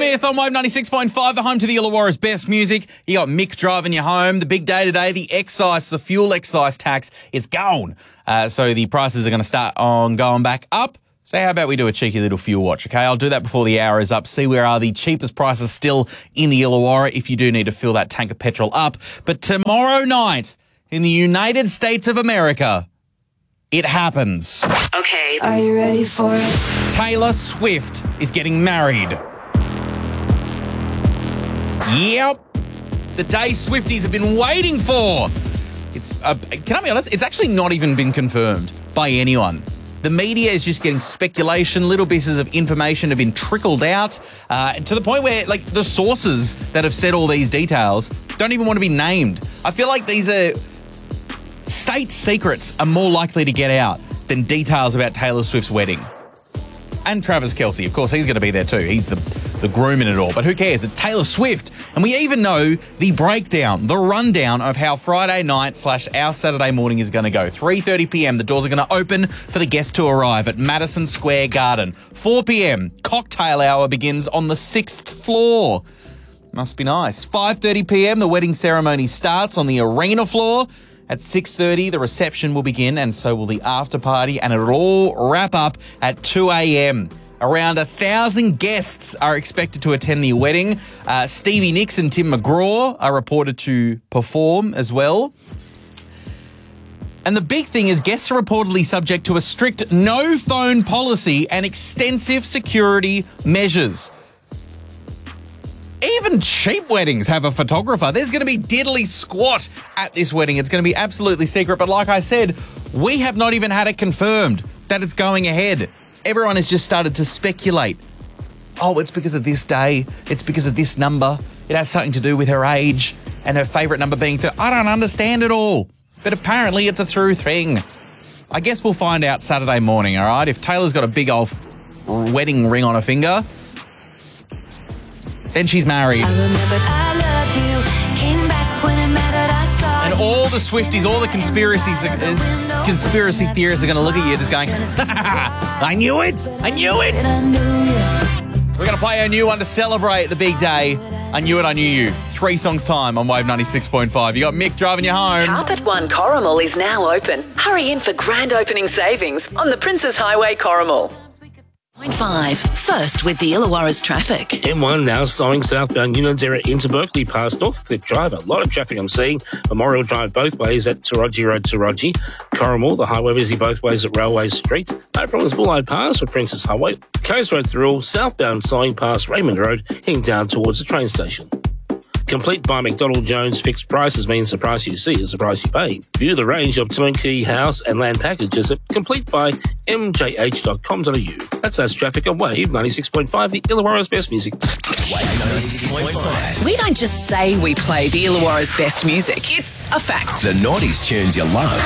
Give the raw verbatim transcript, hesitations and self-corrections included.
Smith on Wave ninety-six point five, the home to the Illawarra's best music. You got Mick driving you home. The big day today, the excise, the fuel excise tax is gone. Uh, so the prices are going to start on going back up. So how about we do a cheeky little fuel watch, okay? I'll do that before the hour is up. See where are the cheapest prices still in the Illawarra if you do need to fill that tank of petrol up. But tomorrow night in the United States of America, it happens. Okay. Are you ready for it? Taylor Swift is getting married. Yep. The day Swifties have been waiting for. It's uh, can I be honest? It's actually not even been confirmed by anyone. The media is just getting speculation. Little pieces of information have been trickled out uh, to the point where, like, the sources that have said all these details don't even want to be named. I feel like these are state secrets are more likely to get out than details about Taylor Swift's wedding. And Travis Kelce, of course, he's going to be there too. He's the, the groom in it all. But who cares? It's Taylor Swift. And we even know the breakdown, the rundown of how Friday night slash our Saturday morning is going to go. three thirty p.m, the doors are going to open for the guests to arrive at Madison Square Garden. four p.m, cocktail hour begins on the sixth floor. Must be nice. five thirty p.m, the wedding ceremony starts on the arena floor. At six thirty, the reception will begin, and so will the after party, and it'll all wrap up at two a.m. Around a thousand guests are expected to attend the wedding. Uh, Stevie Nicks and Tim McGraw are reported to perform as well. And the big thing is guests are reportedly subject to a strict no-phone policy and extensive security measures. Even cheap weddings have a photographer. There's going to be diddly squat at this wedding. It's going to be absolutely secret. But like I said, we have not even had it confirmed that it's going ahead. Everyone has just started to speculate. Oh, it's because of this day. It's because of this number. It has something to do with her age and her favourite number being three. I don't understand it all. But apparently it's a true thing. I guess we'll find out Saturday morning, all right? If Taylor's got a big old wedding ring on her finger, then she's married. I remembered I loved you. Came back when it mattered. I saw And all the Swifties, all the conspiracies, is, conspiracy theorists are going to look at you just going, I knew it. I knew it. I knew you. We're going to play a new one to celebrate the big day. I knew it, I knew you. Three songs time on Wave ninety-six point five. You got Mick driving you home. Carpet One Corrimal is now open. Hurry in for grand opening savings on the Princes Highway Corrimal. Point five. First with the Illawarra's traffic. M one now slowing southbound Unanderra into Berkeley past North Cliff Drive. A lot of traffic I'm seeing. Memorial Drive both ways at Taraji Road, Taraji. Corrimal, the highway busy both ways at Railway Street. No problems, Bullard Pass for Princess Highway. Coast Road through southbound slowing past Raymond Road, heading down towards the train station. Complete by McDonald Jones fixed prices means the price you see is the price you pay. View the range of turnkey house and land packages at complete by m j h dot com dot a u. That's us traffic on Wave ninety-six point five, the Illawarra's best music. Wave ninety-six point five. We don't just say we play the Illawarra's best music. It's a fact. The noughties tunes you love.